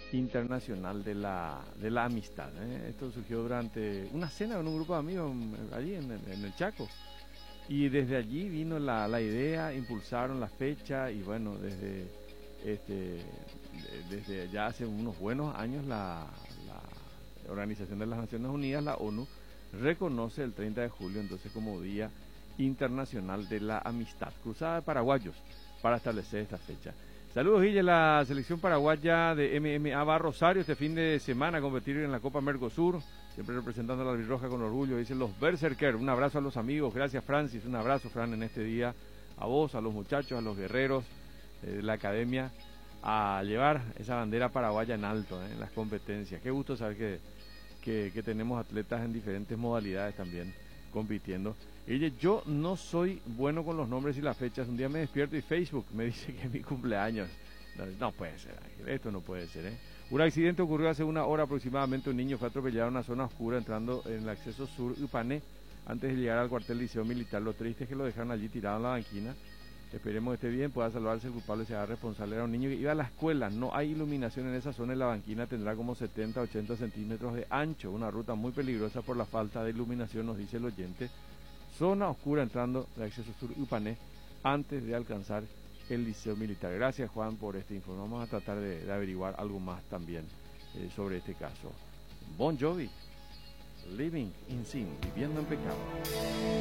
Internacional de la Amistad. Esto surgió durante una cena con un grupo de amigos allí en el Chaco. Y desde allí vino la idea, impulsaron la fecha y bueno, este, desde ya hace unos buenos años la Organización de las Naciones Unidas, la ONU, reconoce el 30 de julio entonces como Día Internacional de la Amistad, cruzada de paraguayos para establecer esta fecha. Saludos, Guille. La selección paraguaya de MMA va a Rosario este fin de semana a competir en la Copa Mercosur, siempre representando a la albirroja con orgullo, dicen los Berserker. Un abrazo a los amigos, gracias Francis, un abrazo Fran en este día, a vos, a los muchachos, a los guerreros de la academia, a llevar esa bandera paraguaya en alto en las competencias. Qué gusto saber que tenemos atletas en diferentes modalidades también compitiendo. Oye, yo no soy bueno con los nombres y las fechas. Un día me despierto y Facebook me dice que es mi cumpleaños. No puede ser, Ángel, esto no puede ser, ¿eh? Un accidente ocurrió hace una hora aproximadamente. Un niño fue atropellado en una zona oscura entrando en el acceso sur Upané antes de llegar al cuartel liceo militar. Lo triste es que lo dejaron allí tirado en la banquina. Esperemos que esté bien, pueda salvarse el culpable, sea responsable. Era un niño que iba a la escuela, no hay iluminación en esa zona y la banquina tendrá como 70-80 centímetros de ancho. Una ruta muy peligrosa por la falta de iluminación, nos dice el oyente. Zona oscura entrando de acceso sur Upané antes de alcanzar el liceo militar. Gracias Juan por este informe. Vamos a tratar de averiguar algo más también sobre este caso. Bon Jovi, Living in Sin, viviendo en pecado.